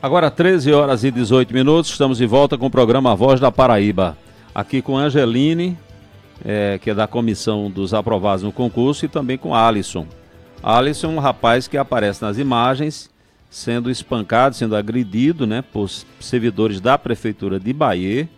Agora 13 horas e 18 minutos, estamos de volta com o programa Voz da Paraíba. Aqui com Angeline, que é da comissão dos aprovados no concurso, e também com Alisson. Alisson é um rapaz que aparece nas imagens, sendo espancado, sendo agredido, né, por servidores da Prefeitura de Bahia.